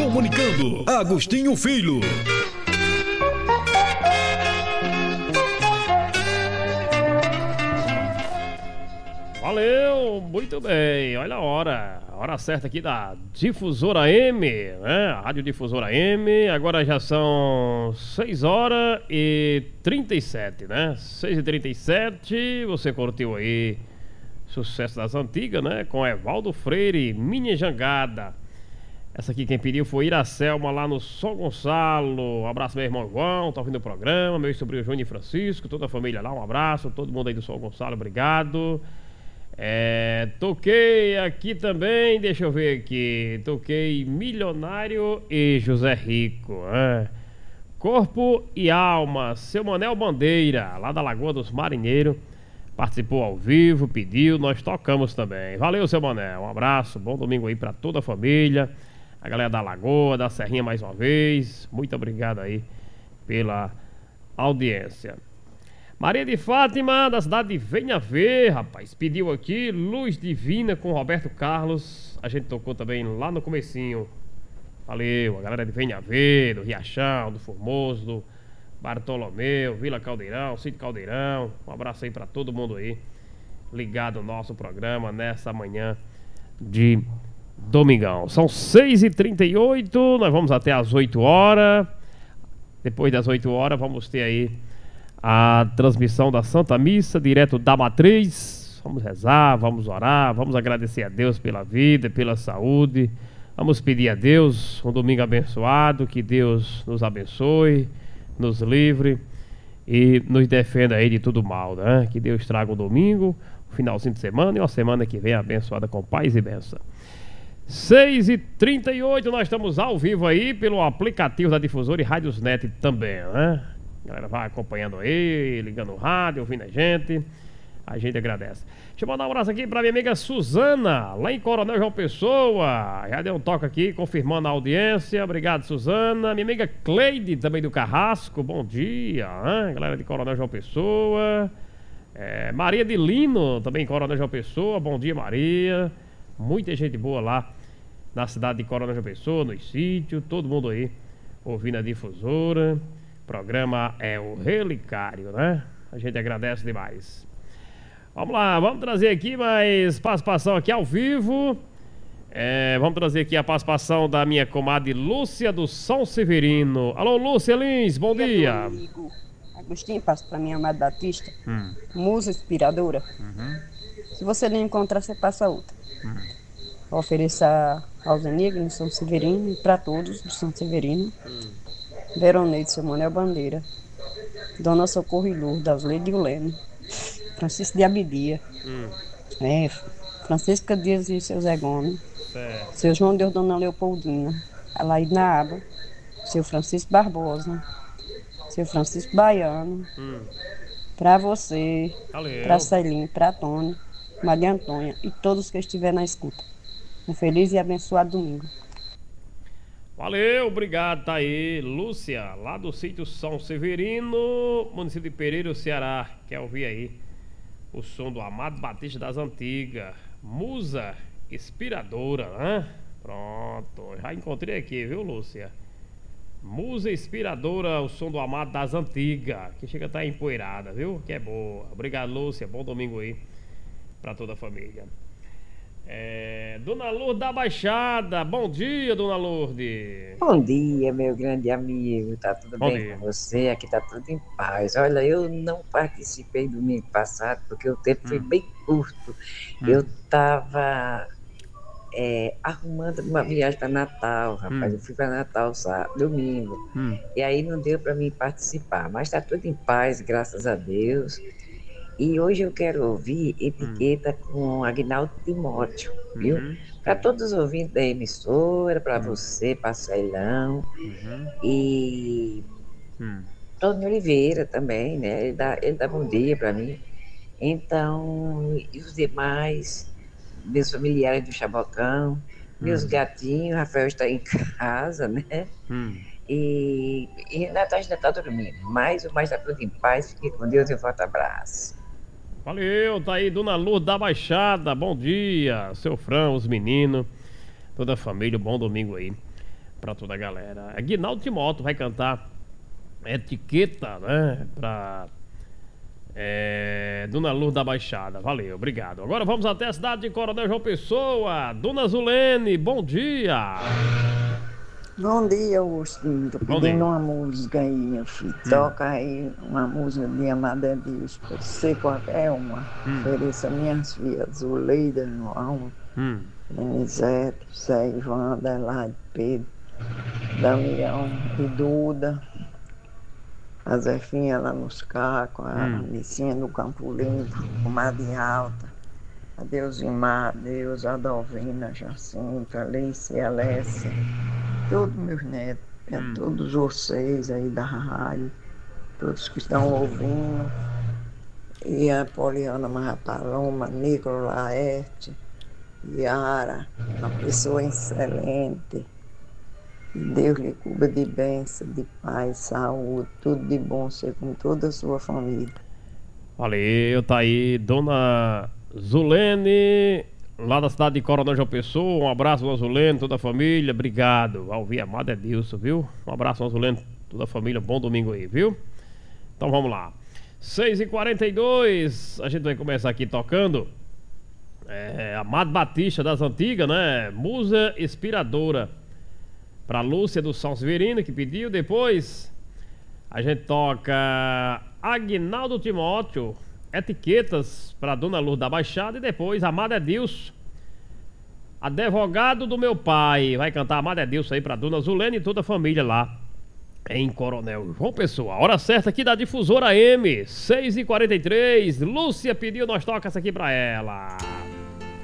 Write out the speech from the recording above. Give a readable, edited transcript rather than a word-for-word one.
Comunicando, Agostinho Filho. Valeu, muito bem. Olha a hora certa aqui da Difusora M, né? A Rádio Difusora M. Agora já são 6h37, né? 6h37. Você curtiu aí sucesso das antigas, né? Com Evaldo Freire, Minha Jangada. Essa aqui quem pediu foi Iracelma lá no São Gonçalo. Um abraço, meu irmão João, tá ouvindo o programa. Meu sobrinho Júnior e Francisco, toda a família lá, um abraço. Todo mundo aí do São Gonçalo, obrigado. Toquei aqui também, deixa eu ver aqui. Toquei Milionário e José Rico. Corpo e Alma, seu Manel Bandeira, lá da Lagoa dos Marinheiros. Participou ao vivo, pediu, nós tocamos também. Valeu, seu Manel, um abraço, bom domingo aí pra toda a família. A galera da Lagoa, da Serrinha mais uma vez. Muito obrigado aí pela audiência. Maria de Fátima, da cidade de Venha Ver, rapaz, pediu aqui Luz Divina com Roberto Carlos. A gente tocou também lá no comecinho. Valeu, a galera de Venha Ver, do Riachão, do Formoso, do Bartolomeu, Vila Caldeirão, Sítio Caldeirão. Um abraço aí pra todo mundo aí ligado no nosso programa nessa manhã de domingão. São 6h38, nós vamos até as 8 horas. Depois das 8 horas vamos ter aí a transmissão da Santa Missa, direto da Matriz. Vamos rezar, vamos orar, vamos agradecer a Deus pela vida, pela saúde. Vamos pedir a Deus um domingo abençoado, que Deus nos abençoe, nos livre e nos defenda aí de todo mal, né? Que Deus traga um domingo, um finalzinho de semana e uma semana que vem abençoada com paz e bênção. 6h38, nós estamos ao vivo aí pelo aplicativo da Difusora e Rádios Net também, né? A galera vai acompanhando aí, ligando o rádio, ouvindo a gente agradece. Deixa eu mandar um abraço aqui pra minha amiga Suzana, lá em Coronel João Pessoa. Já deu um toque aqui, confirmando a audiência. Obrigado, Suzana. Minha amiga Cleide, também do Carrasco, bom dia, hein? Galera de Coronel João Pessoa. Maria de Lino, também em Coronel João Pessoa, bom dia, Maria. Muita gente boa lá na cidade de Coronel João Pessoa, nos sítios, todo mundo aí ouvindo a Difusora. O programa é o Relicário, né? A gente agradece demais. Vamos lá, vamos trazer aqui mais participação aqui ao vivo. Vamos trazer aqui a participação da minha comadre Lúcia do São Severino. Alô, Lúcia Lins, bom dia. Meu amigo Agostinho, passa para minha amada Batista. Musa inspiradora. Se você não encontrar, você passa outra. Vou oferecer aos amigos do São Severino e para todos do São Severino. Veroneide, seu Manel Bandeira, Dona Socorro e Lourdes, Asleide de Uleno, Francisco de Abidia, Francisca Dias e seu Zé Gomes, seu João Deus, Dona Leopoldina, Alaide na Aba, seu Francisco Barbosa, seu Francisco Baiano, para você, para Celinho, para Tony, Maria Antônia e todos que estiverem na escuta. Um feliz e abençoado domingo. Valeu, obrigado, tá aí, Lúcia, lá do sítio São Severino, município de Pereira, Ceará. Quer ouvir aí o som do Amado Batista das Antigas, Musa Inspiradora, né? Pronto, já encontrei aqui, viu, Lúcia? Musa Inspiradora, o som do Amado das Antigas, que chega a estar empoeirada, viu? Que é boa. Obrigado, Lúcia, bom domingo aí pra toda a família. Dona Lourdes da Baixada, bom dia, Dona Lourdes. Bom dia, meu grande amigo, tá tudo Bom bem dia. com você? Aqui tá tudo em paz. Olha, eu não participei domingo passado porque o tempo foi bem curto. Eu tava arrumando uma viagem para Natal, rapaz. Eu fui para Natal domingo. E aí não deu para mim participar, mas tá tudo em paz, graças a Deus. E hoje eu quero ouvir Etiqueta com Agnaldo Timóteo, viu? Para todos os ouvintes da emissora, para você, Parcelão, e Tony Oliveira também, né? Ele dá bom dia para mim. Então, e os demais, meus familiares do Chabocão, meus gatinhos, Rafael está em casa, né? E Renato ainda está dormindo, mas o mais está tudo em paz. Fique com Deus e um forte abraço. Valeu, tá aí Dona Lourdes da Baixada, bom dia, seu Fran, os meninos, toda a família, bom domingo aí pra toda a galera. Aguinaldo Timóteo vai cantar Etiqueta, né? Pra Dona Luz da Baixada. Valeu, obrigado. Agora vamos até a cidade de Coronel João Pessoa. Dona Zulene, bom dia. Bom dia, Agostinho. Tô Bom pedindo dia. uma música aí, meu filho. Toca aí uma música de Amada Deus. Pode ser qualquer uma. Ofereça minhas filhas, Zuleida, João, Denizete, Zé, Ivan, Adelaide, Pedro, Damião e Duda. A Zefinha lá nos cacos, a Nicinha do Campo Limpo, Comadre Alta, a Deusimar, Deus, a Dalvina, Jacinta, Alice, Alessia, todos meus netos, a todos vocês aí da rádio, todos que estão ouvindo, e a Poliana Marra Paloma, Nicolas Laerte, Yara, uma pessoa excelente. Deus lhe cubra de bênção, de paz, saúde, tudo de bom ser com toda a sua família. Valeu, tá aí, Dona Zulene, lá da cidade de Coronel João Pessoa. Um abraço, Dona Zulene, toda a família, obrigado. Alvi Amado é Dilson, viu? Um abraço, Dona Zulene, toda a família, bom domingo aí, viu? Então vamos lá. 6h42, a gente vai começar aqui tocando Amado Batista das Antigas, né? Musa Inspiradora. Pra Lúcia do São Severino, que pediu. Depois a gente toca Aguinaldo Timóteo, Etiquetas, pra Dona Luz da Baixada. E depois Amado Edilson, Advogado do Meu Pai. Vai cantar Amado Edilson aí pra Dona Zulene e toda a família lá em Coronel João Pessoa. A hora certa aqui da Difusora M, 6h43. Lúcia pediu, nós toca essa aqui pra ela.